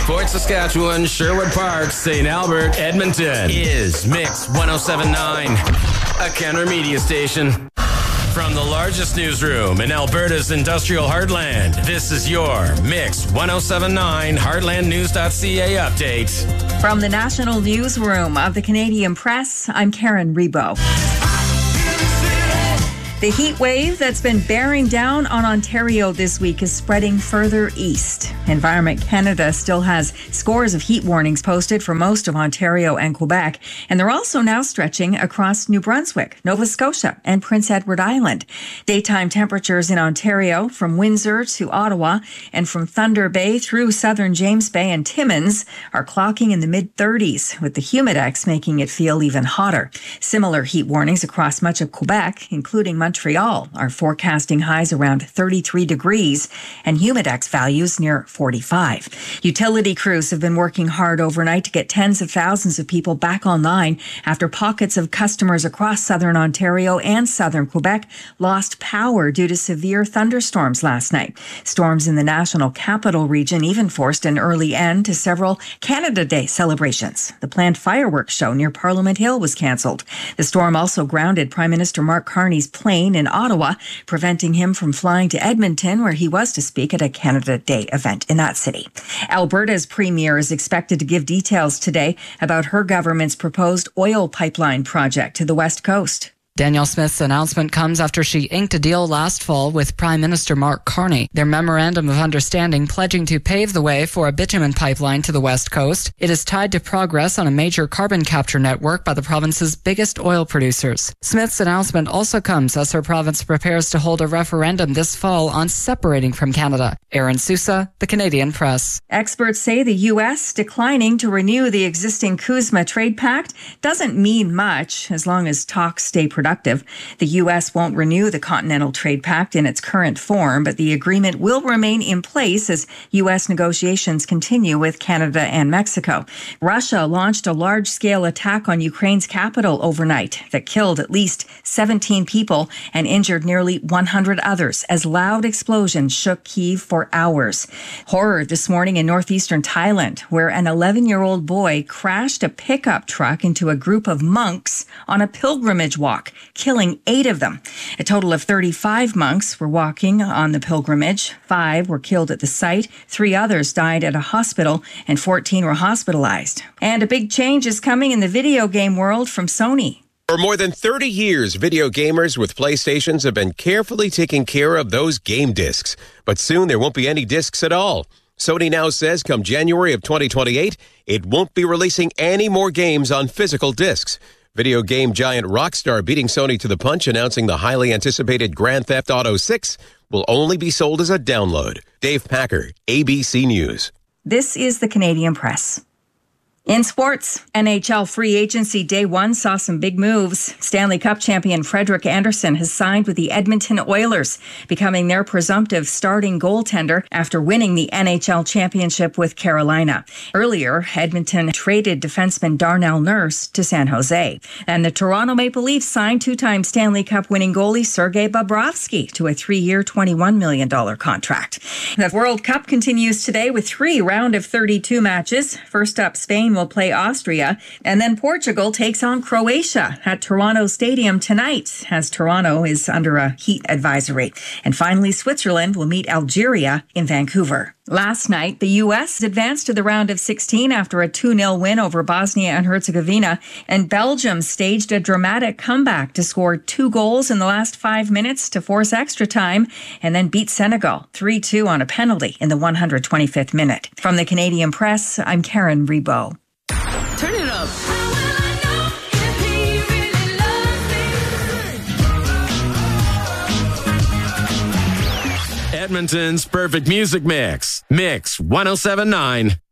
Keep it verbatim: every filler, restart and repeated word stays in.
Fort Saskatchewan, Sherwood Park, Saint Albert, Edmonton is Mix ten seventy-nine, a Kenner media station. From the largest newsroom in Alberta's industrial heartland, this is your Mix ten seventy-nine Heartland News dot C A update. From the national newsroom of the Canadian Press, I'm Karen Rebo. The heat wave that's been bearing down on Ontario this week is spreading further east. Environment Canada still has scores of heat warnings posted for most of Ontario and Quebec, and they're also now stretching across New Brunswick, Nova Scotia, and Prince Edward Island. Daytime temperatures in Ontario from Windsor to Ottawa and from Thunder Bay through southern James Bay and Timmins are clocking in the mid-thirties, with the humidex making it feel even hotter. Similar heat warnings across much of Quebec, including Montreal, are forecasting highs around thirty-three degrees and humidex values near forty-five. Utility crews have been working hard overnight to get tens of thousands of people back online after pockets of customers across southern Ontario and southern Quebec lost power due to severe thunderstorms last night. Storms in the National Capital Region even forced an early end to several Canada Day celebrations. The planned fireworks show near Parliament Hill was cancelled. The storm also grounded Prime Minister Mark Carney's plane in Ottawa, preventing him from flying to Edmonton, where he was to speak at a Canada Day event in that city. Alberta's premier is expected to give details today about her government's proposed oil pipeline project to the West Coast. Danielle Smith's announcement comes after she inked a deal last fall with Prime Minister Mark Carney. Their memorandum of understanding pledging to pave the way for a bitumen pipeline to the West Coast. It is tied to progress on a major carbon capture network by the province's biggest oil producers. Smith's announcement also comes as her province prepares to hold a referendum this fall on separating from Canada. Aaron Sousa, The Canadian Press. Experts say the U S declining to renew the existing CUSMA trade pact doesn't mean much as long as talks stay productive. Productive. The U S won't renew the Continental Trade Pact in its current form, but the agreement will remain in place as U S negotiations continue with Canada and Mexico. Russia launched a large-scale attack on Ukraine's capital overnight that killed at least seventeen people and injured nearly one hundred others as loud explosions shook Kyiv for hours. Horror this morning in northeastern Thailand, where an eleven-year-old boy crashed a pickup truck into a group of monks on a pilgrimage walk, killing eight of them. A total of thirty-five monks were walking on the pilgrimage. Five were killed at the site. Three others died at a hospital, and fourteen were hospitalized. And a big change is coming in the video game world from Sony. For more than thirty years, video gamers with PlayStations have been carefully taking care of those game discs. But soon there won't be any discs at all. Sony now says come January of twenty twenty-eight, it won't be releasing any more games on physical discs. Video game giant Rockstar beating Sony to the punch, announcing the highly anticipated Grand Theft Auto six will only be sold as a download. Dave Packer, A B C News. This is the Canadian Press. In sports, N H L free agency day one saw some big moves. Stanley Cup champion Frederik Andersen has signed with the Edmonton Oilers, becoming their presumptive starting goaltender after winning the N H L championship with Carolina. Earlier, Edmonton traded defenseman Darnell Nurse to San Jose. And the Toronto Maple Leafs signed two-time Stanley Cup winning goalie Sergei Bobrovsky to a three-year, twenty-one million dollars contract. The World Cup continues today with three round of thirty-two matches. First up, Spain will play Austria, and then Portugal takes on Croatia at Toronto Stadium tonight, as Toronto is under a heat advisory. And finally, Switzerland will meet Algeria in Vancouver. Last night, the U S advanced to the round of sixteen after a two nil win over Bosnia and Herzegovina, and Belgium staged a dramatic comeback to score two goals in the last five minutes to force extra time, and then beat Senegal three two on a penalty in the one hundred twenty-fifth minute. From the Canadian Press, I'm Karen Rebo. Turn it up. Edmonton's perfect music mix. Mix ten seventy-nine.